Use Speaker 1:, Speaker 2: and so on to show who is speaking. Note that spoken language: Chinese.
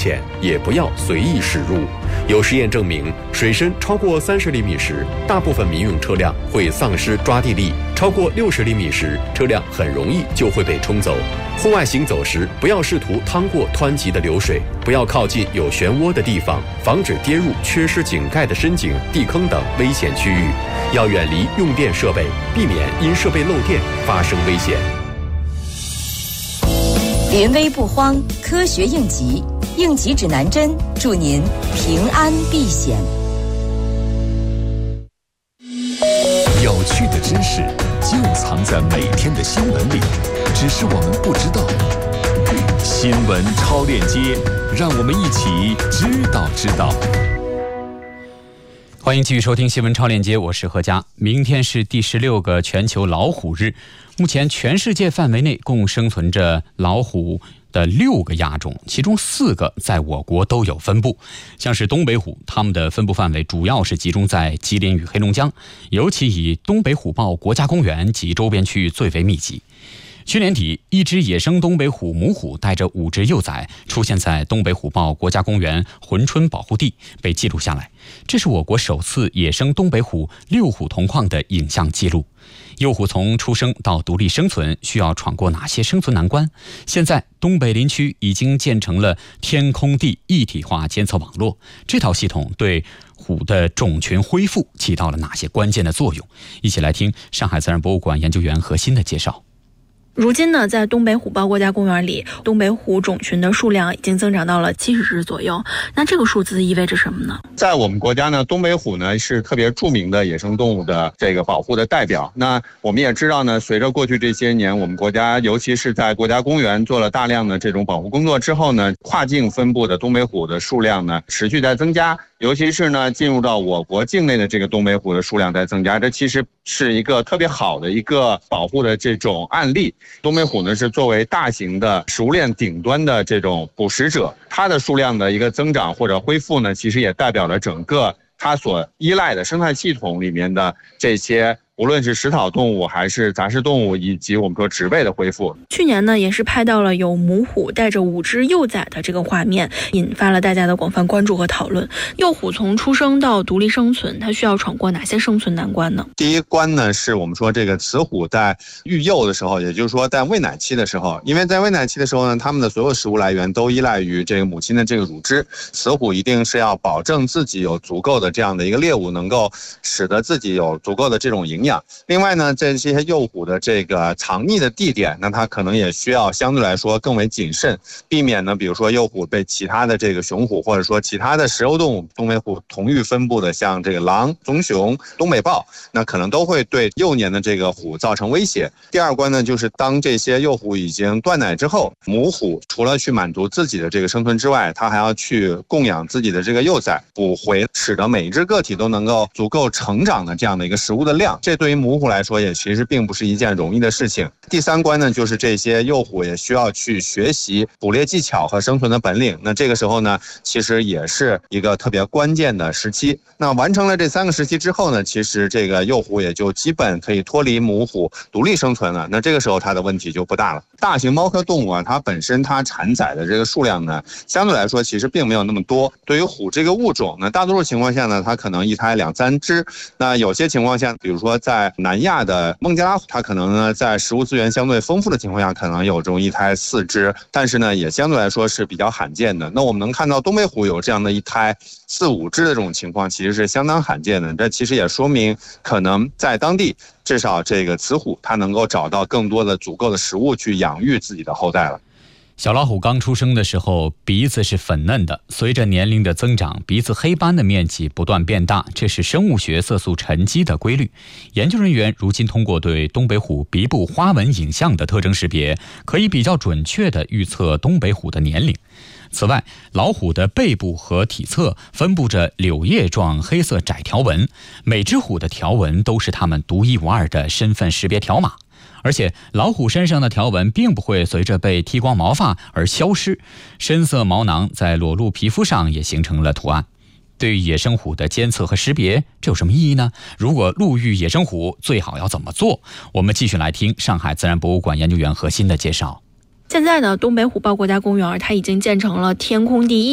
Speaker 1: 浅，也不要随意驶入。有实验证明，水深超过30厘米时，大部分民用车辆会丧失抓地力；超过60厘米时，车辆很容易就会被冲走。户外行走时，不要试图趟过湍急的流水，不要靠近有漩涡的地方，防止跌入缺失井盖的深井、地坑等危险区域。要远离用电设备，避免因设备漏电发生危险。
Speaker 2: 临危不慌，科学应急，应急指南针，祝您平安避险。
Speaker 3: 有趣的知识就藏在每天的新闻里，只是我们不知道。新闻超链接，让我们一起知道。
Speaker 4: 欢迎继续收听新闻超链接，我是何佳。明天是第16个全球老虎日，目前全世界范围内共生存着老虎的6个亚种，其中4个在我国都有分布。像是东北虎，它们的分布范围主要是集中在吉林与黑龙江，尤其以东北虎豹国家公园及周边区域最为密集。去年底，一只野生东北虎母虎带着5只幼崽出现在东北虎豹国家公园珲春保护地，被记录下来。这是我国首次野生东北虎6虎同框的影像记录。幼虎从出生到独立生存需要闯过哪些生存难关？现在东北林区已经建成了天空地一体化监测网络，这套系统对虎的种群恢复起到了哪些关键的作用？一起来听上海自然博物馆研究员何鑫的介绍。
Speaker 5: 如今呢，在东北虎豹国家公园里，东北虎种群的数量已经增长到了70只左右。那这个数字意味着什么呢？
Speaker 6: 在我们国家呢，东北虎呢是特别著名的野生动物的这个保护的代表。那我们也知道呢，随着过去这些年，我们国家尤其是在国家公园做了大量的这种保护工作之后呢，跨境分布的东北虎的数量呢持续在增加。尤其是呢，进入到我国境内的这个东北虎的数量在增加，这其实是一个特别好的一个保护的这种案例。东北虎呢是作为大型的食物链顶端的这种捕食者，它的数量的一个增长或者恢复呢，其实也代表了整个它所依赖的生态系统里面的这些无论是食草动物还是杂食动物以及我们说植被的恢复。
Speaker 5: 去年呢，也是拍到了有母虎带着5只幼崽的这个画面，引发了大家的广泛关注和讨论。幼虎从出生到独立生存，它需要闯过哪些生存难关呢？
Speaker 6: 第一关呢，是我们说这个雌虎在育幼的时候，也就是说在喂奶期的时候，因为在喂奶期的时候呢，它们的所有食物来源都依赖于这个母亲的这个乳汁，雌虎一定是要保证自己有足够的这样的一个猎物，能够使得自己有足够的这种营养。另外呢，这些幼虎的这个藏匿的地点，那它可能也需要相对来说更为谨慎，避免呢，比如说幼虎被其他的这个雄虎或者说其他的食肉动物，东北虎同域分布的像这个狼、棕熊、东北豹，那可能都会对幼年的这个虎造成威胁。第二关呢，就是当这些幼虎已经断奶之后，母虎除了去满足自己的这个生存之外，它还要去供养自己的这个幼崽，补回使得每一只个体都能够足够成长的这样的一个食物的量。这对于母虎来说也其实并不是一件容易的事情。第三关呢，就是这些幼虎也需要去学习捕猎技巧和生存的本领。那这个时候呢，其实也是一个特别关键的时期。那完成了这3个时期之后呢，其实这个幼虎也就基本可以脱离母虎独立生存了。那这个时候它的问题就不大了。大型猫科动物啊，它本身它产崽的这个数量呢，相对来说其实并没有那么多。对于虎这个物种呢，大多数情况下呢，它可能一胎2、3只。那有些情况下，比如说在南亚的孟加拉虎，它可能呢在食物资源相对丰富的情况下，可能有这种一胎4只，但是呢也相对来说是比较罕见的。那我们能看到东北虎有这样的一胎4、5只的这种情况，其实是相当罕见的。这其实也说明可能在当地至少这个雌虎它能够找到更多的足够的食物去养育自己的后代了。
Speaker 4: 小老虎刚出生的时候，鼻子是粉嫩的，随着年龄的增长，鼻子黑斑的面积不断变大，这是生物学色素沉积的规律。研究人员如今通过对东北虎鼻部花纹影像的特征识别，可以比较准确地预测东北虎的年龄。此外，老虎的背部和体侧分布着柳叶状黑色窄条纹，每只虎的条纹都是它们独一无二的身份识别条码。而且老虎身上的条纹并不会随着被剃光毛发而消失，深色毛囊在裸露皮肤上也形成了图案。对于野生虎的监测和识别，这有什么意义呢？如果路遇野生虎，最好要怎么做？我们继续来听上海自然博物馆研究员何鑫的介绍。
Speaker 5: 现在呢，东北虎豹国家公园它已经建成了天空地